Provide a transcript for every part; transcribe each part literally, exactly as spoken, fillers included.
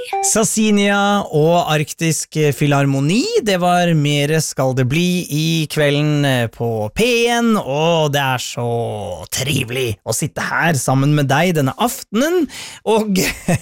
Sasinia og Arktisk Filharmoni, det var Mere skal det bli i kvelden på P en, og det er så trivelig å sitte her sammen med deg denne aftenen, og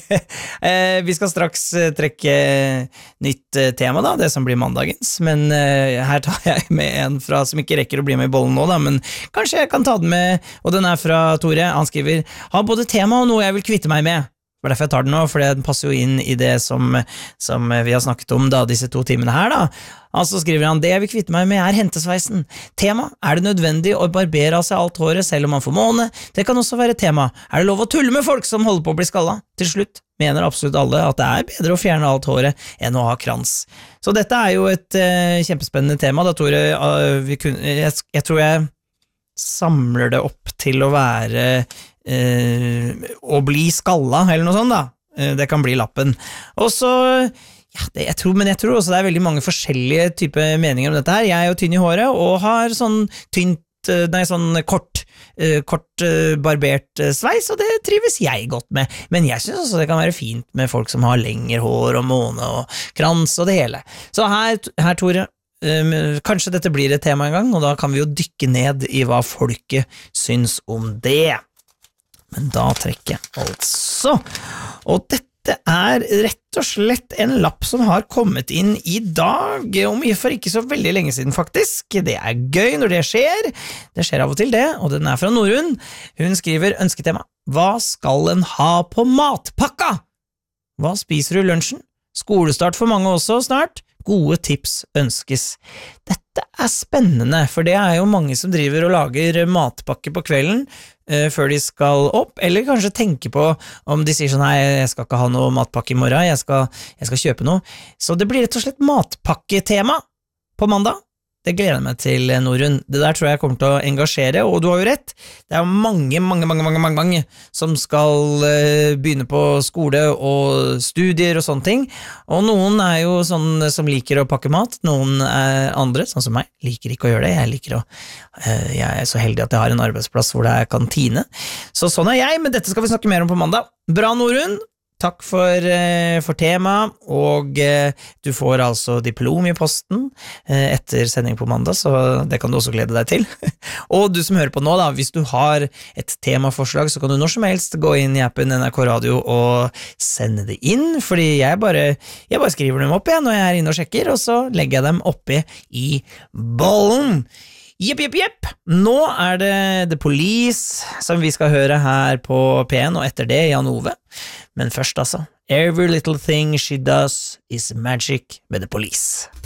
vi skal straks trekke nytt tema da, det som blir mandagens, men her tar jeg med en fra som ikke rekker å bli med i bollen nå da, men kanskje jeg kan ta den med, og den er fra Tore. Han skriver, har både tema og noe jeg vil kvitte meg med. Det er derfor jeg tar den nå, for den passer jo inn i det som, som vi har snakket om da, disse to timene her da. Altså skriver han, det jeg vil kvitte meg med er hentesveisen. Tema, er det nødvendig å barbere av seg alt håret selv om man får måne? Det kan også være tema. Er det lov å tulle med folk som holder på å bli skalla? Til slutt mener absolutt alle at det er bedre å fjerne alt håret enn å ha krans. Så dette er jo et uh, kjempespennende tema da, Tore. Uh, vi kunne, jeg, jeg tror jeg samler det opp til å være Uh, å bli skalla eller noe sånt da, uh, det kan bli lappen og så, ja, det, jeg tror, men jeg tror også det er veldig mange forskjellige typer meninger om dette her. Jeg er jo tynn i håret og har sånn tynt, uh, nei sånn kort uh, kort uh, barbert uh, sveis, og det trives jeg godt med, men jeg synes også det kan være fint med folk som har lengre hår og måne og krans og det hele. Så her, her Tore, um, kanskje dette blir et tema en gang, og da kan vi jo dykke ned i hva folket syns om det. Men da trekker jeg altså, og dette er rett og slett en lapp som har kommet inn i dag, om for ikke så veldig lenge siden faktisk. Det er gøy når det skjer, det skjer av og til det, og den er fra Norun. Hun skriver ønsketema, hva skal en ha på matpakka? Hva spiser du i lunsjen? Skolestart for mange også snart. Gode tips ønskes. Dette er spennende, for det er jo mange som driver og lager matpakke på kvelden uh, før de skal opp, eller kanskje tenke på om de sier sånn, nei, jeg skal ikke ha noe matpakke i morgen, jeg skal, jeg skal kjøpe noe. Så det blir rett og slett matpakketema på mandag. Det gleder jeg meg til, Norun. Det der tror jeg kommer til å engasjere, og du har jo rett. Det er mange, mange, mange, mange, mange, mange som skal uh, begynne på skole og studier og sånne ting. Og noen er jo sånn som liker å pakke mat, noen er andre, sånn som meg, liker ikke å gjøre det. Jeg liker å, uh, jeg er så heldig at jeg har en arbeidsplass hvor det er kantine. Så sånn er jeg, men dette skal vi snakke mer om på mandag. Bra, Norun! Takk for, uh, for tema, og uh, du får altså diplom i posten uh, etter sending på mandag, så det kan du også glede deg til. Og du som hører på nå da, hvis du har et temaforslag, så kan du når som helst gå inn i appen N R K Radio og sende det inn, fordi jeg bare, jeg bare skriver dem opp igjen når jeg er inne og sjekker, og så legger jeg dem oppi i bollen. Jepp, jepp, jepp. Nå er det The Police som vi skal høre her på P en, og etter det Jan Ove. Men først altså, Every Little Thing She Does Is Magic med The Police.